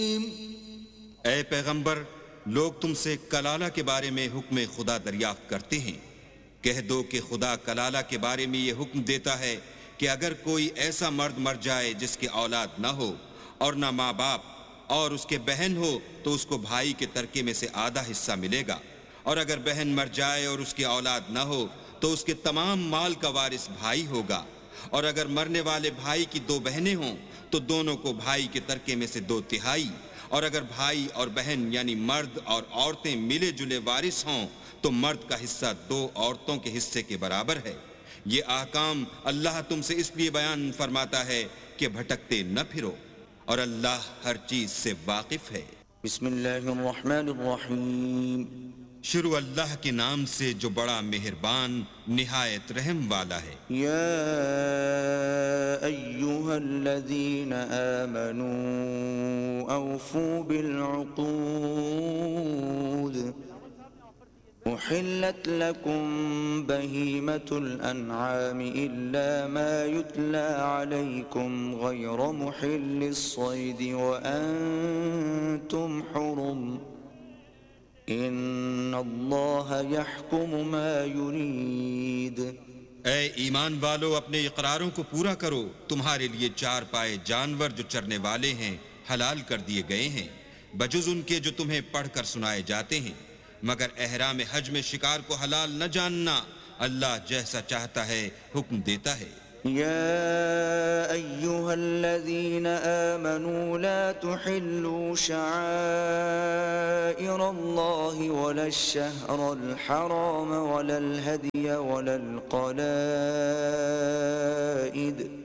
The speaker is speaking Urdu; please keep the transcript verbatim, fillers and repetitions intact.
اے پیغمبر، لوگ تم سے کلالہ کے بارے میں حکم خدا دریافت کرتے ہیں۔ کہہ دو کہ خدا کلالہ کے بارے میں یہ حکم دیتا ہے کہ اگر کوئی ایسا مرد مر جائے جس کے اولاد نہ ہو اور نہ ماں باپ اور اس کے بہن ہو تو اس کو بھائی کے ترکے میں سے آدھا حصہ ملے گا، اور اگر بہن مر جائے اور اس کی اولاد نہ ہو تو اس کے تمام مال کا وارث بھائی ہوگا، اور اگر مرنے والے بھائی کی دو بہنیں ہوں تو دونوں کو بھائی کے ترکے میں سے دو تہائی، اور اگر بھائی اور بہن یعنی مرد اور عورتیں ملے جلے وارث ہوں تو مرد کا حصہ دو عورتوں کے حصے کے برابر ہے۔ یہ احکام اللہ تم سے اس لیے بیان فرماتا ہے کہ بھٹکتے نہ پھرو، اور اللہ ہر چیز سے واقف ہے۔ بسم اللہ الرحمن الرحیم۔ شروع اللہ کے نام سے جو بڑا مہربان نہایت رحم والا ہے۔ یا ایہا الذین آمنوا اوفوا بالعقود احلت لکم بہیمۃ الانعام الا ما یتلی علیکم غیر محل الصید وانتم حرم ان اللہ یحکم ما یرید۔ اے ایمان والو، اپنے اقراروں کو پورا کرو۔ تمہارے لیے چار پائے جانور جو چرنے والے ہیں حلال کر دیے گئے ہیں، بجز ان کے جو تمہیں پڑھ کر سنائے جاتے ہیں، مگر احرام حج میں شکار کو حلال نہ جاننا۔ اللہ جیسا چاہتا ہے حکم دیتا ہے۔ یا ایہا الذین آمنوا لا تحلوا شعائر اللہ ولا الشہر الحرام ولا الہدی ولا القلائد